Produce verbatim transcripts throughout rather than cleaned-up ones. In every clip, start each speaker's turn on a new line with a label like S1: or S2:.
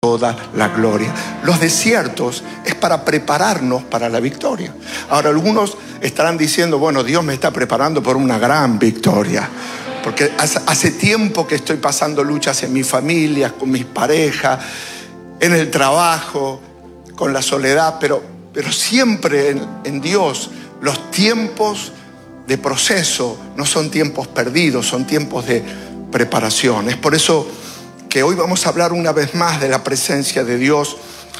S1: toda la gloria. Los desiertos es para prepararnos para la victoria. Ahora, algunos estarán diciendo, bueno, Dios me está preparando por una gran victoria. Porque hace, hace tiempo que estoy pasando luchas en mi familia, con mis parejas, en el trabajo, con la soledad, pero, pero siempre en, en Dios los tiempos de proceso no son tiempos perdidos, son tiempos de preparación. Es por eso que hoy vamos a hablar una vez más de la presencia de Dios.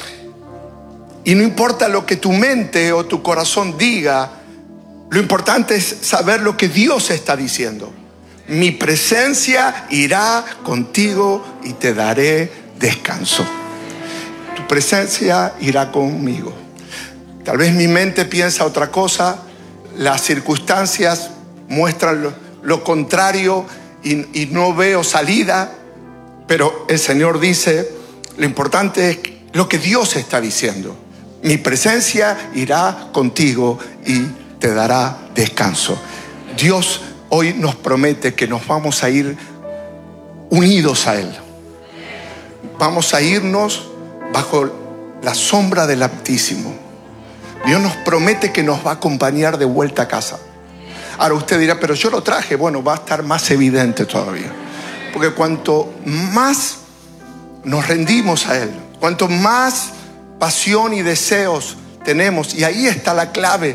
S1: Y no importa lo que tu mente o tu corazón diga, lo importante es saber lo que Dios está diciendo. Mi presencia irá contigo y te daré descanso. Tu presencia irá conmigo. Tal vez mi mente piensa otra cosa, las circunstancias muestran lo, lo contrario y, y no veo salida, pero el Señor dice, lo importante es lo que Dios está diciendo. Mi presencia irá contigo y te dará descanso. Dios hoy nos promete que nos vamos a ir unidos a Él. Vamos a irnos bajo la sombra del Altísimo. Dios nos promete que nos va a acompañar de vuelta a casa. Ahora usted dirá, pero yo lo traje. Bueno, va a estar más evidente todavía. Porque cuanto más nos rendimos a Él, cuanto más pasión y deseos tenemos, y ahí está la clave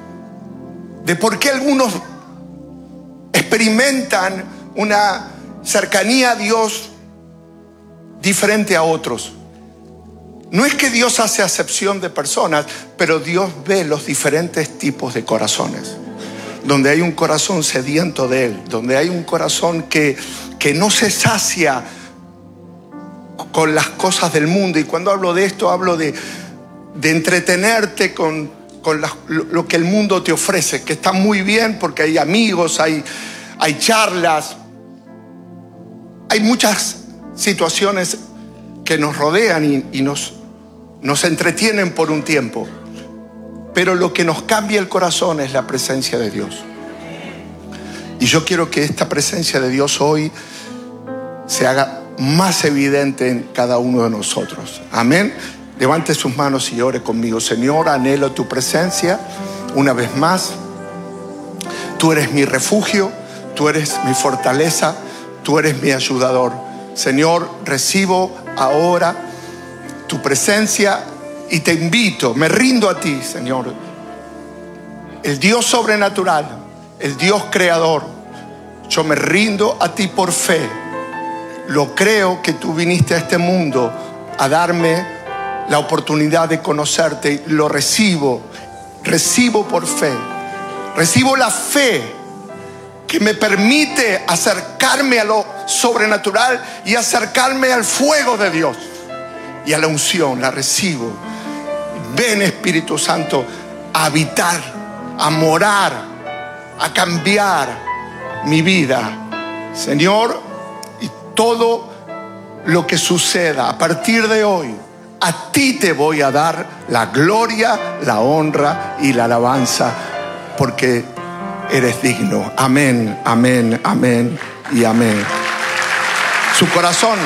S1: de por qué algunos experimentan una cercanía a Dios diferente a otros. No es que Dios hace acepción de personas, pero Dios ve los diferentes tipos de corazones. Donde hay un corazón sediento de Él, donde hay un corazón que, que no se sacia con las cosas del mundo. Y cuando hablo de esto, hablo de, de entretenerte con, con la, lo, lo que el mundo te ofrece, que está muy bien porque hay amigos, hay, hay charlas, hay muchas situaciones que nos rodean y, y nos, nos entretienen por un tiempo. Pero lo que nos cambia el corazón es la presencia de Dios. Y yo quiero que esta presencia de Dios hoy se haga más evidente en cada uno de nosotros. Amén. Levante sus manos y ore conmigo. Señor, anhelo tu presencia una vez más. Tú eres mi refugio, tú eres mi fortaleza, tú eres mi ayudador. Señor, recibo ahora tu presencia y te invito, me rindo a ti, Señor. El Dios sobrenatural, el Dios creador. Yo me rindo a ti por fe. Lo creo que tú viniste a este mundo a darme la oportunidad de conocerte y lo recibo. Recibo por fe. Recibo la fe que me permite acercarme a lo sobrenatural y acercarme al fuego de Dios y a la unción. La recibo. Ven, Espíritu Santo, a habitar, a morar, a cambiar mi vida. Señor, y todo lo que suceda a partir de hoy, a ti te voy a dar la gloria, la honra y la alabanza, porque eres digno. Amén, amén, amén y amén. Su corazón.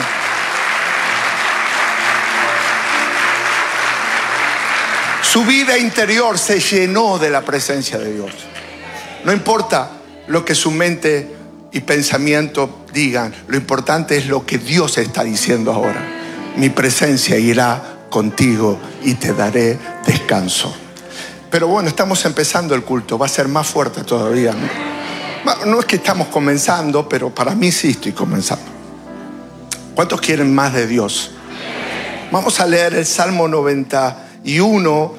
S1: Su vida interior se llenó de la presencia de Dios. No importa lo que su mente y pensamiento digan, lo importante es lo que Dios está diciendo ahora. Mi presencia irá contigo y te daré descanso. Pero bueno, estamos empezando el culto, va a ser más fuerte todavía. No, no es que estamos comenzando, pero para mí sí estoy comenzando. ¿Cuántos quieren más de Dios? Vamos a leer el Salmo noventa y uno,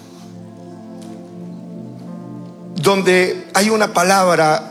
S1: donde hay una palabra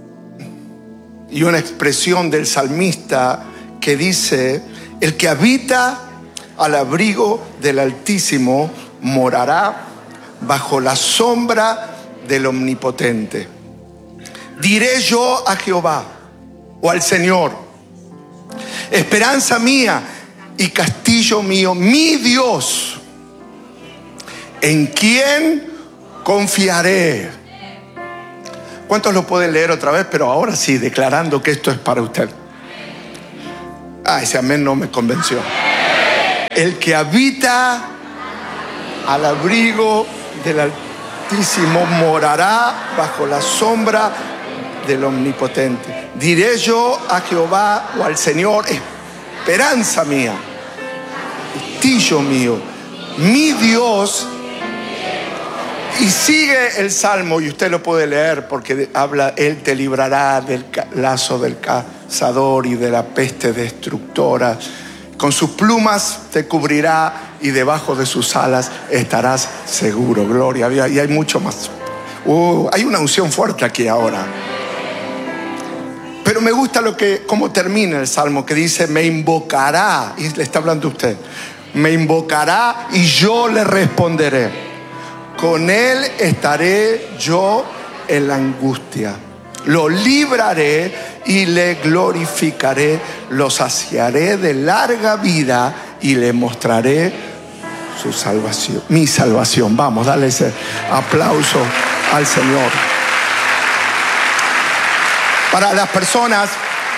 S1: y una expresión del salmista que dice: el que habita al abrigo del Altísimo morará bajo la sombra del Omnipotente. Diré yo a Jehová, o al Señor, esperanza mía y castillo mío, mi Dios, ¿en quién confiaré? ¿Cuántos lo pueden leer otra vez? Pero ahora sí, declarando que esto es para usted. Ah, ese amén no me convenció. El que habita al abrigo del Altísimo morará bajo la sombra del Omnipotente. Diré yo a Jehová o al Señor, esperanza mía, castillo mío, mi Dios. Y sigue el Salmo, y usted lo puede leer porque habla: Él te librará del lazo del cazador y de la peste destructora. Con sus plumas te cubrirá y debajo de sus alas estarás seguro. Gloria a Dios. Y hay mucho más. Uh, hay una unción fuerte aquí ahora. Pero me gusta lo que, cómo termina el Salmo, que dice: me invocará, y le está hablando a usted, me invocará y yo le responderé. Con él estaré yo en la angustia. Lo libraré y le glorificaré. Lo saciaré de larga vida y le mostraré su salvación. Mi salvación. Vamos, dale ese aplauso al Señor. Para las personas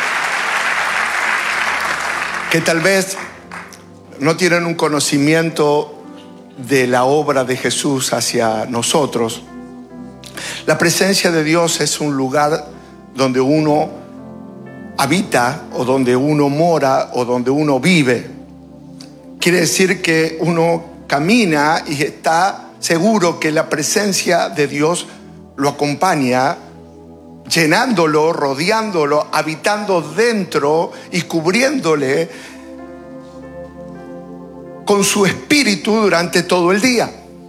S1: que tal vez no tienen un conocimiento de la obra de Jesús hacia nosotros, la presencia de Dios es un lugar donde uno habita, o donde uno mora, o donde uno vive. Quiere decir que uno camina y está seguro que la presencia de Dios lo acompaña, llenándolo, rodeándolo, habitando dentro y cubriéndole con su espíritu durante todo el día.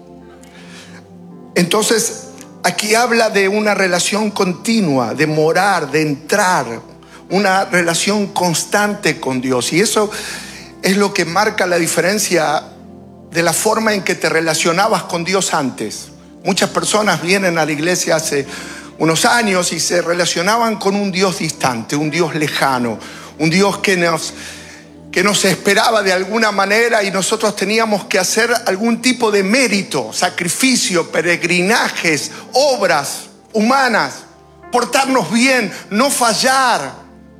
S1: Entonces, aquí habla de una relación continua, de morar, de entrar, una relación constante con Dios. Y eso es lo que marca la diferencia de la forma en que te relacionabas con Dios antes. Muchas personas vienen a la iglesia hace unos años y se relacionaban con un Dios distante, un Dios lejano, un Dios que nos... que nos esperaba de alguna manera, y nosotros teníamos que hacer algún tipo de mérito, sacrificio, peregrinajes, obras humanas, portarnos bien, no fallar,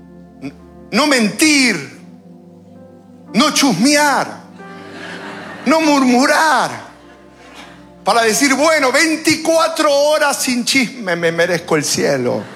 S1: no mentir, no chusmear, no murmurar, para decir: bueno, veinticuatro horas sin chisme, me merezco el cielo.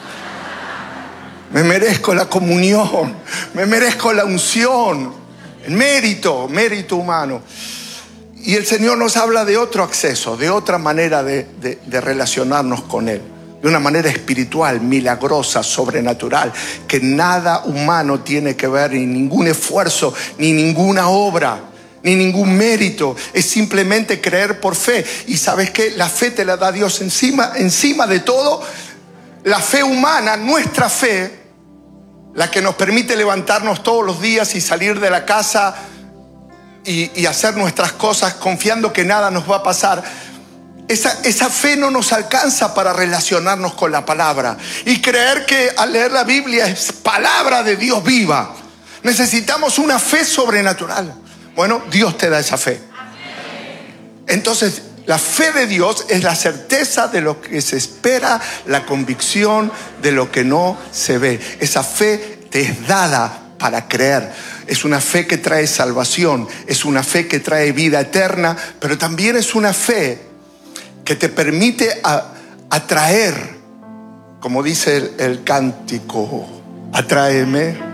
S1: Me merezco la comunión, me merezco la unción, el mérito, mérito humano. Y el Señor nos habla de otro acceso, de otra manera de, de, de relacionarnos con Él, de una manera espiritual, milagrosa, sobrenatural, que nada humano tiene que ver, ni ningún esfuerzo, ni ninguna obra, ni ningún mérito. Es simplemente creer por fe. Y ¿sabes qué? La fe te la da Dios encima, encima de todo. La fe humana, nuestra fe, la que nos permite levantarnos todos los días y salir de la casa y, y hacer nuestras cosas confiando que nada nos va a pasar. Esa, esa fe no nos alcanza para relacionarnos con la palabra y creer que al leer la Biblia es palabra de Dios viva. Necesitamos una fe sobrenatural. Bueno, Dios te da esa fe. Entonces, la fe de Dios es la certeza de lo que se espera, la convicción de lo que no se ve. Esa fe te es dada para creer. Es una fe que trae salvación, es una fe que trae vida eterna, pero también es una fe que te permite a, atraer, como dice el, el cántico: atráeme.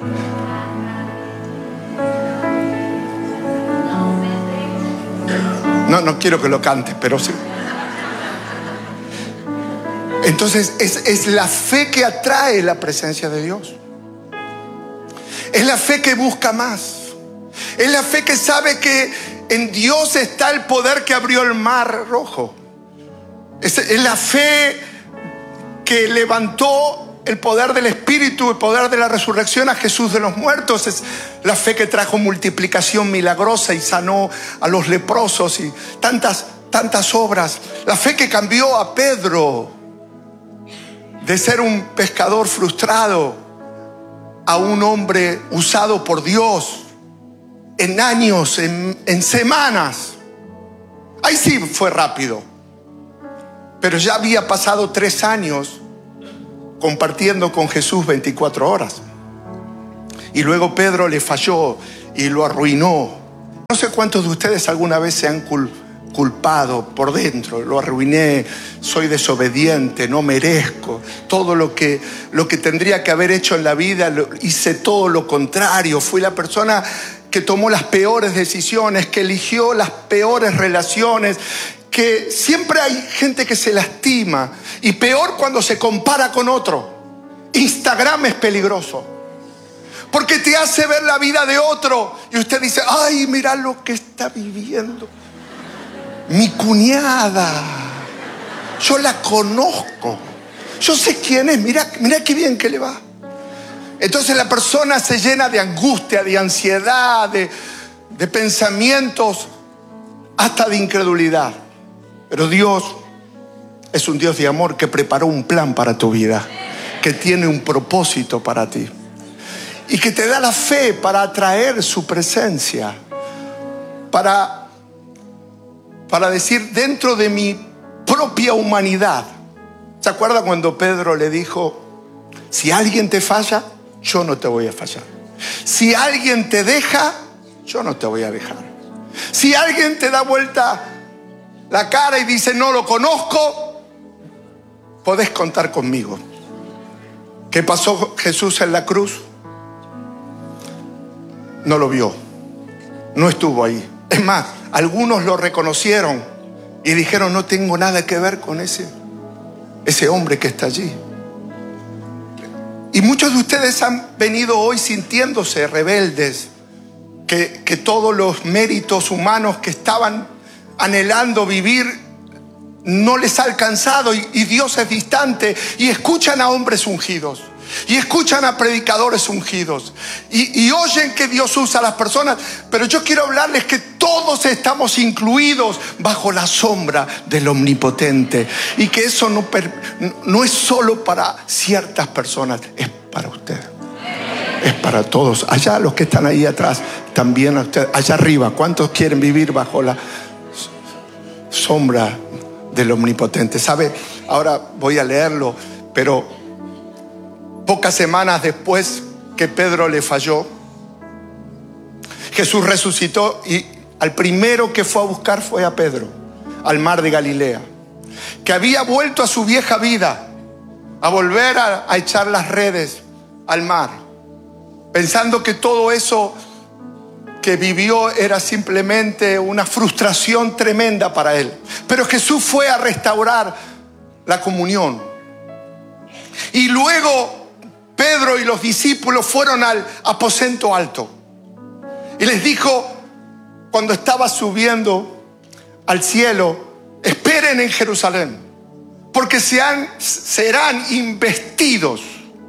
S1: No, no quiero que lo cantes, pero sí. Entonces es, es la fe que atrae la presencia de Dios. Es la fe que busca más. Es la fe que sabe que en Dios está el poder que abrió el mar rojo. Es, es la fe que levantó el poder del Espíritu, el poder de la resurrección a Jesús de los muertos. Es la fe que trajo multiplicación milagrosa y sanó a los leprosos y tantas, tantas obras. La fe que cambió a Pedro de ser un pescador frustrado a un hombre usado por Dios en años, en, en semanas. Ahí sí fue rápido, pero ya había pasado tres años compartiendo con Jesús veinticuatro horas. Y luego Pedro le falló y lo arruinó. No sé cuántos de ustedes alguna vez se han cul- culpado por dentro. Lo arruiné, soy desobediente, no merezco. Todo lo que, lo que tendría que haber hecho en la vida, lo, hice todo lo contrario. Fui la persona que tomó las peores decisiones, que eligió las peores relaciones, que siempre hay gente que se lastima. Y peor cuando se compara con otro. Instagram es peligroso. Porque te hace ver la vida de otro. Y usted dice, ay, mira lo que está viviendo mi cuñada. Yo la conozco. Yo sé quién es. Mira, mira qué bien que le va. Entonces la persona se llena de angustia, de ansiedad, de, de pensamientos, hasta de incredulidad. Pero Dios es un Dios de amor que preparó un plan para tu vida, que tiene un propósito para ti. Y que te da la fe para atraer su presencia. Para, para decir, dentro de mi propia humanidad. ¿Se acuerda cuando Pedro le dijo, si alguien te falla, yo no te voy a fallar? Si alguien te deja, yo no te voy a dejar. Si alguien te da vuelta la cara y dice, no lo conozco, podés contar conmigo. ¿Qué pasó Jesús en la cruz? No lo vio, no estuvo ahí. Es más, algunos lo reconocieron y dijeron, no tengo nada que ver con ese, ese hombre que está allí. Y muchos de ustedes han venido hoy sintiéndose rebeldes, que, que todos los méritos humanos que estaban anhelando vivir no les ha alcanzado y, y Dios es distante, y escuchan a hombres ungidos. Y escuchan a predicadores ungidos y, y oyen que Dios usa a las personas. Pero yo quiero hablarles que todos estamos incluidos bajo la sombra del Omnipotente. Y que eso no, no es solo para ciertas personas, es para usted. Es para todos. Allá los que están ahí atrás, también a usted. Allá arriba, ¿cuántos quieren vivir bajo la sombra del Omnipotente? ¿Sabe? Ahora voy a leerlo, pero pocas semanas después que Pedro le falló, Jesús resucitó y al primero que fue a buscar fue a Pedro, al mar de Galilea, que había vuelto a su vieja vida, a volver a, a echar las redes al mar, pensando que todo eso que vivió era simplemente una frustración tremenda para él. Pero Jesús fue a restaurar la comunión. Y luego Pedro y los discípulos fueron al aposento alto y les dijo, cuando estaba subiendo al cielo, esperen en Jerusalén, porque sean, serán investidos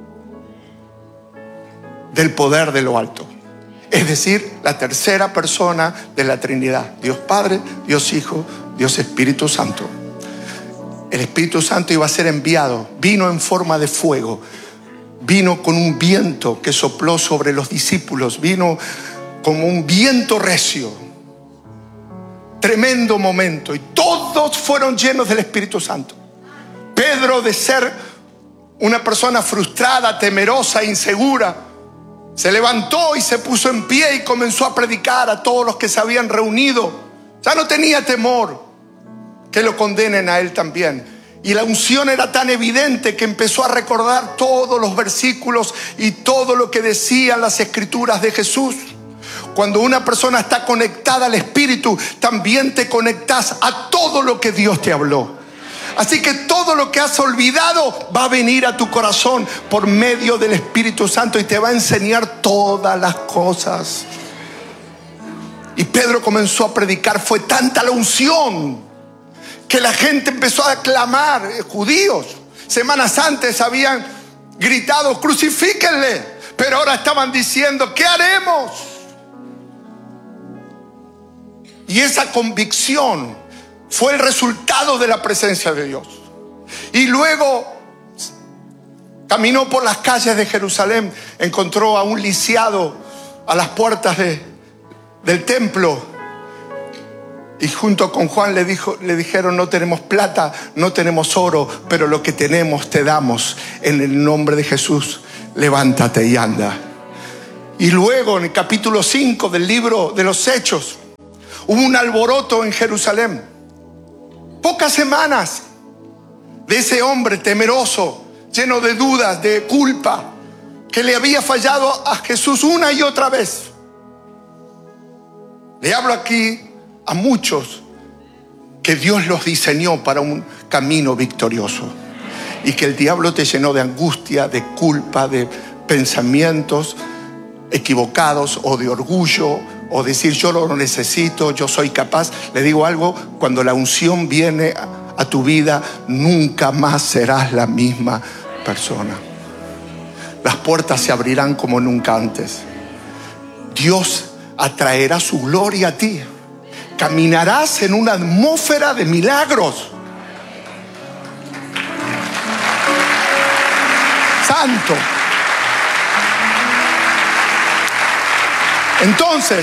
S1: del poder de lo alto. Es decir, la tercera persona de la Trinidad, Dios Padre, Dios Hijo, Dios Espíritu Santo. El Espíritu Santo iba a ser enviado, vino en forma de fuego. Vino con un viento que sopló sobre los discípulos. Vino como un viento recio. Tremendo momento. Y todos fueron llenos del Espíritu Santo. Pedro, de ser una persona frustrada, temerosa, insegura, se levantó y se puso en pie y comenzó a predicar a todos los que se habían reunido. Ya no tenía temor que lo condenen a él también. Y la unción era tan evidente que empezó a recordar todos los versículos y todo lo que decían las escrituras de Jesús. Cuando una persona está conectada al Espíritu, también te conectas a todo lo que Dios te habló. Así que todo lo que has olvidado va a venir a tu corazón por medio del Espíritu Santo y te va a enseñar todas las cosas. Y Pedro comenzó a predicar. Fue tanta la unción que la gente empezó a clamar. Judíos semanas antes habían gritado, crucifíquenle, pero ahora estaban diciendo, ¿qué haremos? Y esa convicción fue el resultado de la presencia de Dios. Y luego caminó por las calles de Jerusalén, encontró a un lisiado a las puertas de, del templo. Y junto con Juan le, dijo, le dijeron, no tenemos plata, no tenemos oro, pero lo que tenemos te damos. En el nombre de Jesús, levántate y anda. Y luego en el capítulo cinco del libro de los Hechos, Hubo un alboroto en Jerusalén. Pocas semanas de ese hombre temeroso, lleno de dudas, de culpa, que le había fallado a Jesús una y otra vez. Le hablo aquí a muchos que Dios los diseñó para un camino victorioso y que el diablo te llenó de angustia, de culpa, de pensamientos equivocados o de orgullo o decir yo lo necesito, yo soy capaz. Le digo algo, cuando la unción viene a tu vida, nunca más serás la misma persona. Las puertas se abrirán como nunca antes. Dios atraerá su gloria a ti. Caminarás en una atmósfera de milagros. Santo. Entonces,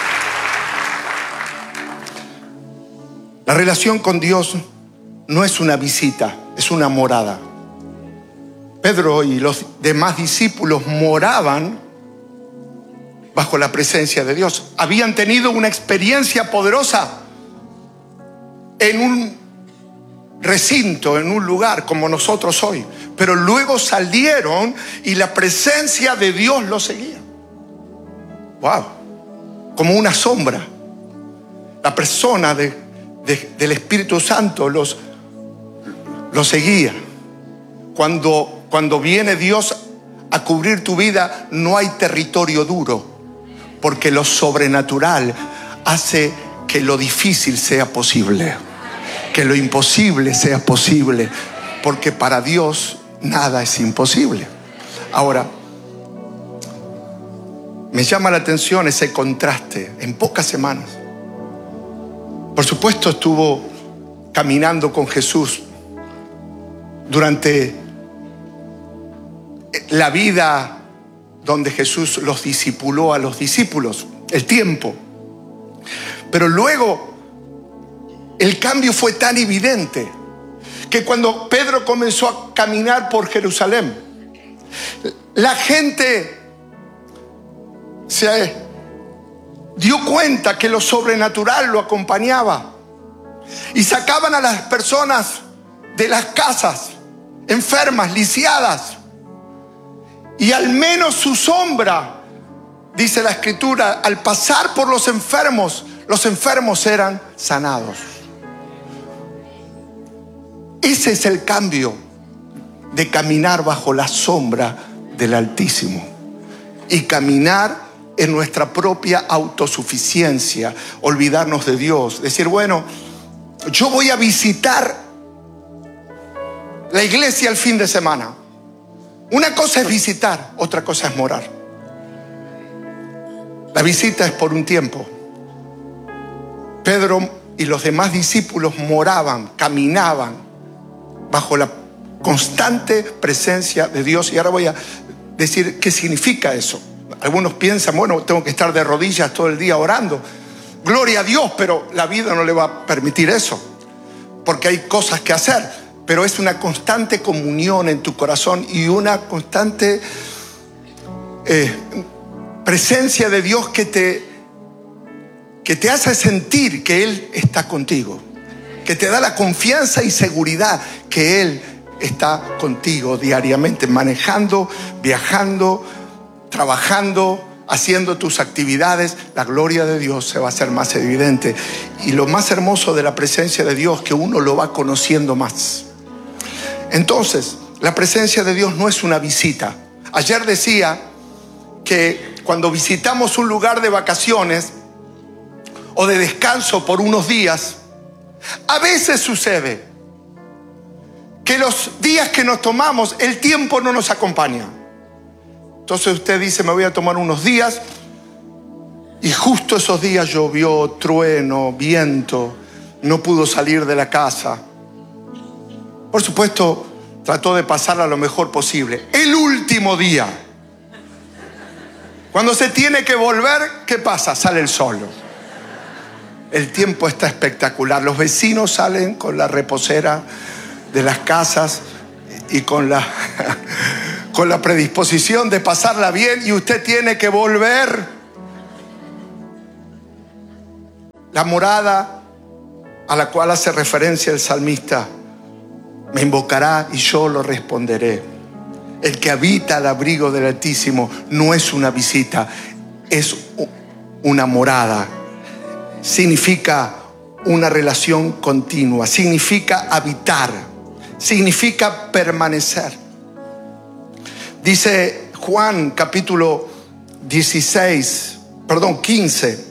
S1: la relación con Dios no es una visita, es una morada. Pedro y los demás discípulos moraban bajo la presencia de Dios. Habían tenido una experiencia poderosa en un recinto, en un lugar como nosotros hoy. Pero luego salieron y la presencia de Dios los seguía. Wow, como una sombra. La persona de, de, del Espíritu Santo los, los seguía. Cuando, cuando viene Dios a cubrir tu vida, no hay territorio duro, porque lo sobrenatural hace que lo difícil sea posible, que lo imposible sea posible, porque para Dios nada es imposible. Ahora, me llama la atención ese contraste en pocas semanas. Por supuesto, estuvo caminando con Jesús durante la vida donde Jesús los discipuló a los discípulos, el tiempo. Pero luego el cambio fue tan evidente que cuando Pedro comenzó a caminar por Jerusalén, la gente se dio cuenta que lo sobrenatural lo acompañaba y sacaban a las personas de las casas enfermas, lisiadas, y al menos su sombra, dice la Escritura, al pasar por los enfermos, los enfermos eran sanados. Ese es el cambio de caminar bajo la sombra del Altísimo y caminar en nuestra propia autosuficiencia, olvidarnos de Dios, decir, bueno, yo voy a visitar la iglesia el fin de semana. Una cosa es visitar, otra cosa es morar. La visita es por un tiempo. Pedro y los demás discípulos moraban, caminaban bajo la constante presencia de Dios. Y ahora voy a decir qué significa eso. Algunos piensan, bueno, tengo que estar de rodillas todo el día orando. Gloria a Dios, pero la vida no le va a permitir eso, porque hay cosas que hacer. Pero es una constante comunión en tu corazón y una constante eh, presencia de Dios que te, que te hace sentir que Él está contigo, que te da la confianza y seguridad que Él está contigo diariamente, manejando, viajando, trabajando, haciendo tus actividades. La gloria de Dios se va a hacer más evidente. Y lo más hermoso de la presencia de Dios, que uno lo va conociendo más. Entonces, la presencia de Dios no es una visita. Ayer decía que cuando visitamos un lugar de vacaciones o de descanso por unos días, a veces sucede que los días que nos tomamos, el tiempo no nos acompaña. Entonces usted dice, me voy a tomar unos días, y justo esos días llovió, trueno, viento, no pudo salir de la casa. Por supuesto, trató de pasarla lo mejor posible. El último día, cuando se tiene que volver, ¿qué pasa? Sale el sol. El tiempo está espectacular. Los vecinos salen con la reposera de las casas y con la, con la predisposición de pasarla bien, y usted tiene que volver. La morada a la cual hace referencia el salmista: me invocará y yo lo responderé. El que habita al abrigo del Altísimo no es una visita, es una morada. Significa una relación continua, significa habitar, significa permanecer. Dice Juan capítulo dieciséis, perdón, quince.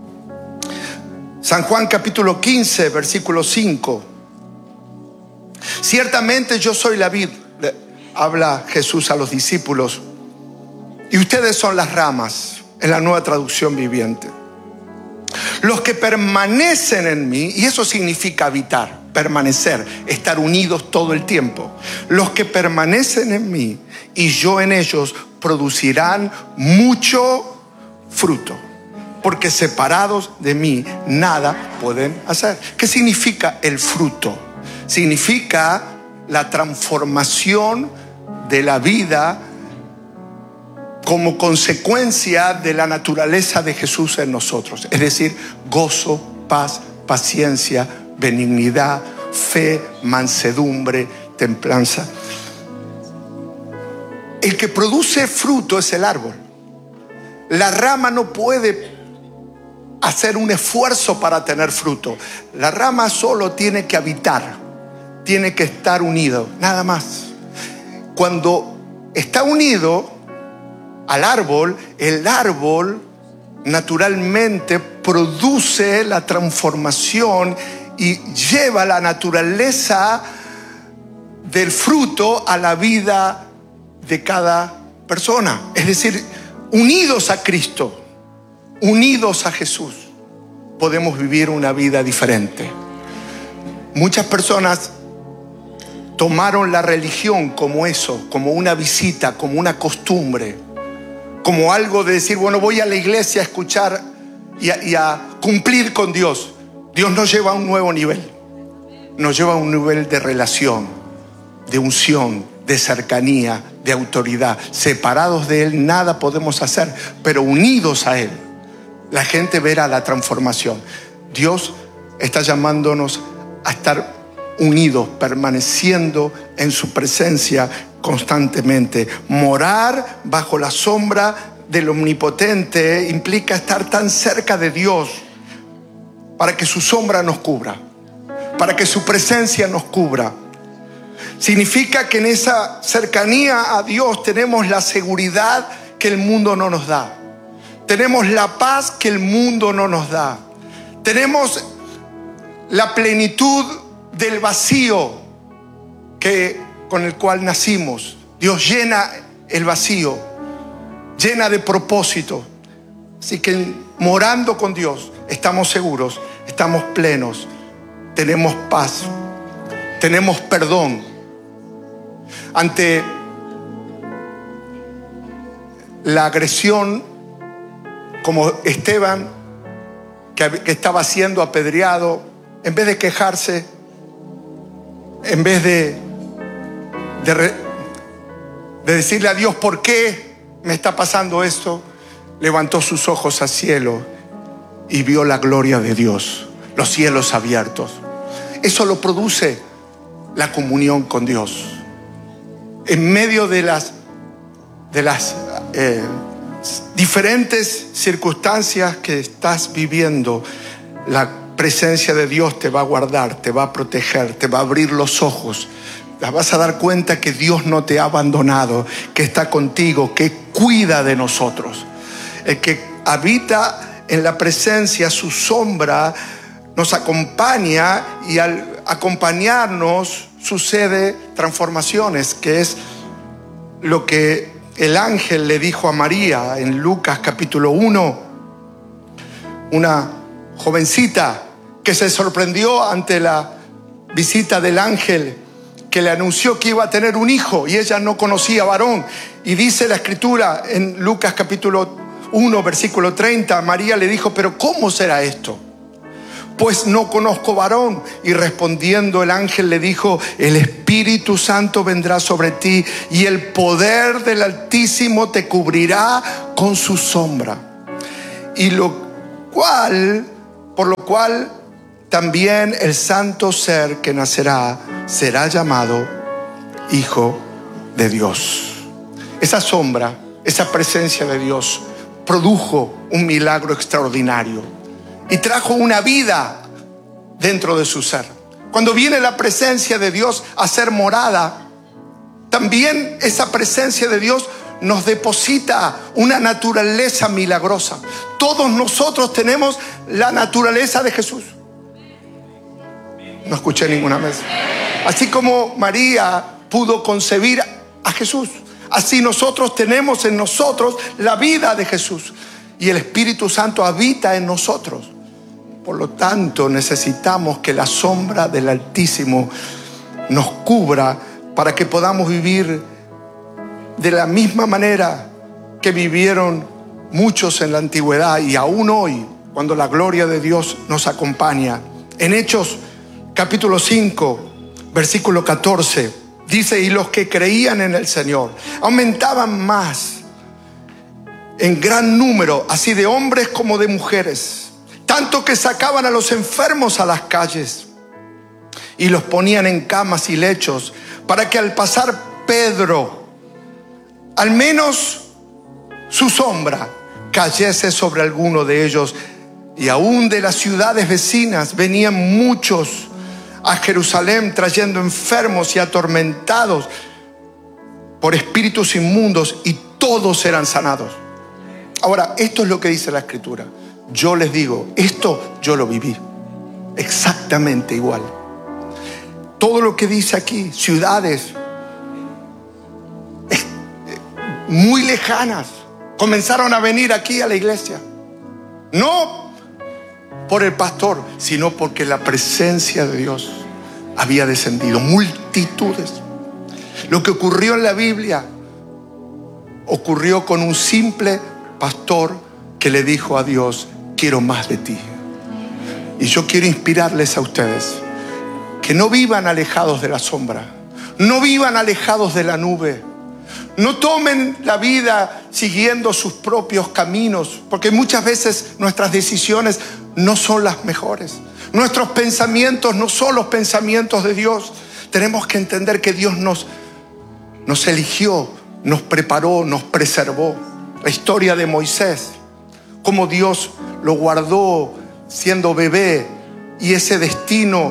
S1: San Juan capítulo quince, versículo cinco. Ciertamente yo soy la vid, habla Jesús a los discípulos, y ustedes son las ramas, en la Nueva Traducción Viviente. Los que permanecen en mí, y eso significa habitar, permanecer, estar unidos todo el tiempo. Los que permanecen en mí y yo en ellos producirán mucho fruto, porque separados de mí nada pueden hacer. ¿Qué significa el fruto? Significa la transformación de la vida como consecuencia de la naturaleza de Jesús en nosotros. Es decir, gozo, paz, paciencia, benignidad, fe, mansedumbre, templanza. El que produce fruto es el árbol. La rama no puede hacer un esfuerzo para tener fruto. La rama solo tiene que habitar, tiene que estar unido, nada más. Cuando está unido al árbol, el árbol naturalmente produce la transformación y lleva la naturaleza del fruto a la vida de cada persona. Es decir, unidos a Cristo, unidos a Jesús, podemos vivir una vida diferente. Muchas personas tomaron la religión como eso, como una visita, como una costumbre, como algo de decir, bueno, voy a la iglesia a escuchar y a, y a cumplir con Dios. Dios nos lleva a un nuevo nivel, nos lleva a un nivel de relación, de unción, de cercanía, de autoridad. Separados de Él nada podemos hacer, pero unidos a Él, la gente verá la transformación. Dios está llamándonos a estar unidos, permaneciendo en su presencia constantemente. Morar bajo la sombra del Omnipotente implica estar tan cerca de Dios para que su sombra nos cubra, para que su presencia nos cubra. Significa que en esa cercanía a Dios tenemos la seguridad que el mundo no nos da. Tenemos la paz que el mundo no nos da. Tenemos la plenitud del vacío que, con el cual nacimos. Dios llena el vacío, llena de propósito. Así que morando con Dios estamos seguros, estamos plenos, tenemos paz, tenemos perdón. Ante la agresión, como Esteban, que, que estaba siendo apedreado, en vez de quejarse, en vez de, de, re, de decirle a Dios, ¿por qué me está pasando esto?, levantó sus ojos al cielo y vio la gloria de Dios, los cielos abiertos. Eso lo produce la comunión con Dios. En medio de las, de las eh, diferentes circunstancias que estás viviendo, la presencia de Dios te va a guardar, te va a proteger, te va a abrir los ojos. Te vas a dar cuenta que Dios no te ha abandonado, que está contigo, que cuida de nosotros. El que habita en la presencia, su sombra nos acompaña, y al acompañarnos sucede transformaciones, que es lo que el ángel le dijo a María en Lucas capítulo uno. Una jovencita que se sorprendió ante la visita del ángel, que le anunció que iba a tener un hijo, y ella no conocía varón. Y dice la escritura en Lucas capítulo uno versículo treinta, María le dijo, pero ¿cómo será esto? Pues no conozco varón. Y respondiendo el ángel le dijo, el Espíritu Santo vendrá sobre ti y el poder del Altísimo te cubrirá con su sombra. Y lo cual Por lo cual también el santo ser que nacerá será llamado Hijo de Dios. Esa sombra, esa presencia de Dios produjo un milagro extraordinario y trajo una vida dentro de su ser. Cuando viene la presencia de Dios a ser morada, también esa presencia de Dios nos deposita una naturaleza milagrosa. Todos nosotros tenemos la naturaleza de Jesús. No escuché ninguna vez. Así como María pudo concebir a Jesús, así nosotros tenemos en nosotros la vida de Jesús. Y el Espíritu Santo habita en nosotros. Por lo tanto, necesitamos que la sombra del Altísimo nos cubra para que podamos vivir de la misma manera que vivieron muchos en la antigüedad y aún hoy, cuando la gloria de Dios nos acompaña. En Hechos capítulo cinco, versículo catorce, dice: y los que creían en el Señor aumentaban más en gran número, así de hombres como de mujeres, tanto que sacaban a los enfermos a las calles y los ponían en camas y lechos, para que al pasar Pedro, al menos su sombra cayese sobre alguno de ellos. Y aún de las ciudades vecinas venían muchos a Jerusalén trayendo enfermos y atormentados por espíritus inmundos, y todos eran sanados. Ahora, esto es lo que dice la Escritura. Yo les digo, esto yo lo viví exactamente igual. Todo lo que dice aquí, ciudades muy lejanas comenzaron a venir aquí a la iglesia, no por el pastor, sino porque la presencia de Dios había descendido. Multitudes. Lo que ocurrió en la Biblia ocurrió con un simple pastor que le dijo a Dios: quiero más de ti. Y yo quiero inspirarles a ustedes que no vivan alejados de la sombra, no vivan alejados de la nube. No tomen la vida siguiendo sus propios caminos, porque muchas veces nuestras decisiones no son las mejores. Nuestros pensamientos no son los pensamientos de Dios. Tenemos que entender que Dios nos, nos eligió, nos preparó, nos preservó. La historia de Moisés, cómo Dios lo guardó siendo bebé, y ese destino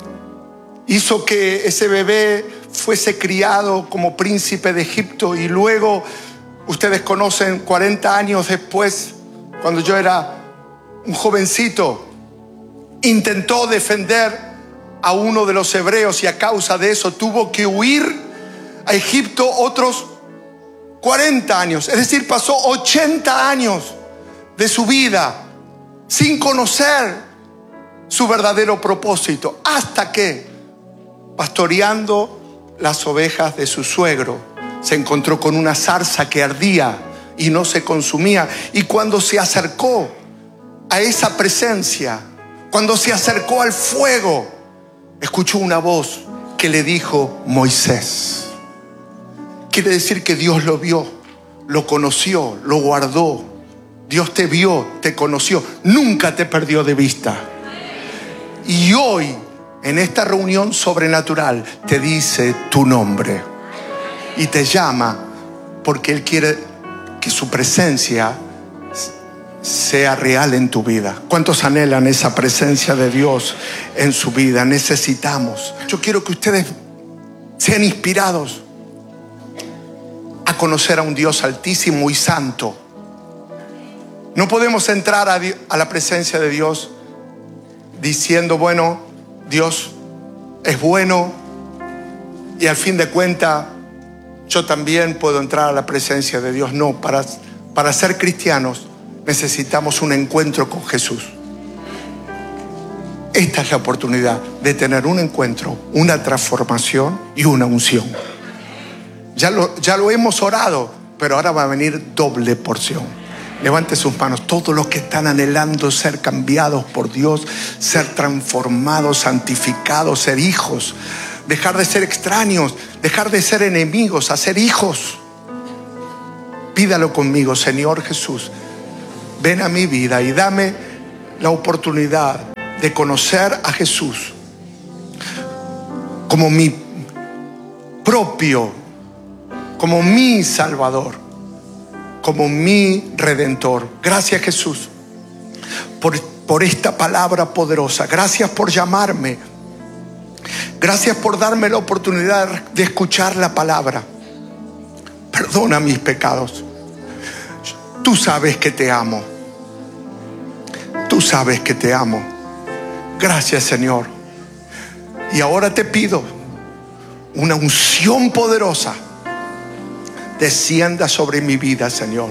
S1: hizo que ese bebé fuese criado como príncipe de Egipto. Y luego, ustedes conocen, cuarenta años después, cuando yo era un jovencito, intentó defender a uno de los hebreos, y a causa de eso tuvo que huir a Egipto otros cuarenta años. Es decir, pasó ochenta años de su vida sin conocer su verdadero propósito, hasta que, pastoreando las ovejas de su suegro, se encontró con una zarza que ardía y no se consumía. Y cuando se acercó a esa presencia, cuando se acercó al fuego, escuchó una voz que le dijo: Moisés. Quiere decir que Dios lo vio, lo conoció, lo guardó. Dios te vio, te conoció, nunca te perdió de vista. Y hoy, en esta reunión sobrenatural, te dice tu nombre y te llama, porque Él quiere que su presencia sea real en tu vida. ¿Cuántos anhelan esa presencia de Dios en su vida? Necesitamos. Yo quiero que ustedes sean inspirados a conocer a un Dios altísimo y santo. No podemos entrar a, a la presencia de Dios diciendo: bueno, Dios es bueno y al fin de cuentas yo también puedo entrar a la presencia de Dios. No, para, para ser cristianos necesitamos un encuentro con Jesús. Esta es la oportunidad de tener un encuentro, una transformación y una unción. Ya lo, ya lo hemos orado, pero ahora va a venir doble porción. Levante sus manos, todos los que están anhelando ser cambiados por Dios, ser transformados, santificados, ser hijos, dejar de ser extraños, dejar de ser enemigos, a ser hijos. Pídalo conmigo: Señor Jesús, ven a mi vida y dame la oportunidad de conocer a Jesús como mi propio, como mi Salvador, como mi Redentor. Gracias, Jesús, por, por esta palabra poderosa. Gracias por llamarme. Gracias por darme la oportunidad de escuchar la palabra. Perdona mis pecados. Tú sabes que te amo. Tú sabes que te amo. Gracias, Señor. Y ahora te pido una unción poderosa descienda sobre mi vida, Señor,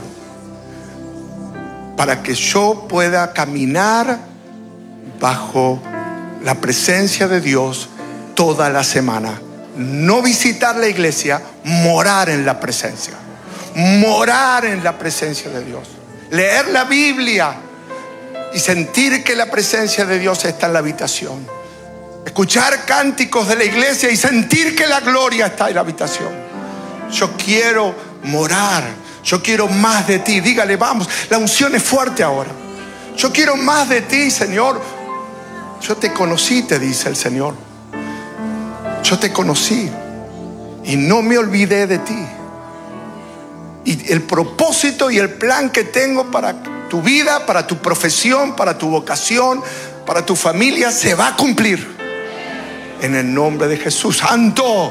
S1: para que yo pueda caminar bajo la presencia de Dios toda la semana. No visitar la iglesia, morar en la presencia. Morar en la presencia de Dios. Leer la Biblia y sentir que la presencia de Dios está en la habitación. Escuchar cánticos de la iglesia y sentir que la gloria está en la habitación. Yo quiero morar. Yo quiero más de ti. Dígale, vamos, la unción es fuerte ahora. Yo quiero más de ti, Señor. Yo te conocí, te dice el Señor. Yo te conocí y no me olvidé de ti. Y el propósito y el plan que tengo para tu vida, para tu profesión, para tu vocación, para tu familia, se va a cumplir. En el nombre de Jesús. ¡Santo!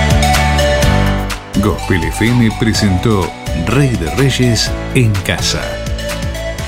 S2: Gospel F M presentó Rey de Reyes en Casa.